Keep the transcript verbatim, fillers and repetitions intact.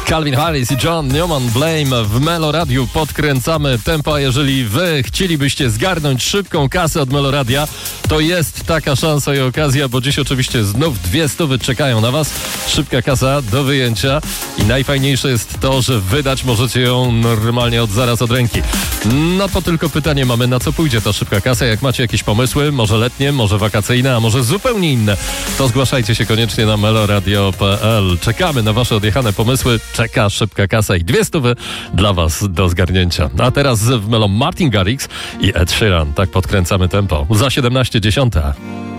Calvin Harris i John Newman Blame w Meloradiu. Podkręcamy tempo, a jeżeli wy chcielibyście zgarnąć szybką kasę od Meloradia, to jest taka szansa i okazja, bo dziś oczywiście znów dwie stówy czekają na was. Szybka kasa do wyjęcia i najfajniejsze jest to, że wydać możecie ją normalnie od zaraz od ręki. No to tylko pytanie mamy, na co pójdzie ta szybka kasa. Jak macie jakieś pomysły, może letnie, może wakacyjne, a może zupełnie inne, to zgłaszajcie się koniecznie na meloradio kropka p l. Czekamy na wasze odjechane pomysły. Czeka szybka kasa i dwie stówy dla was do zgarnięcia. A teraz w Melo Martin Garrix i Ed Sheeran. Tak podkręcamy tempo. Za siedemnaście dziesiąte.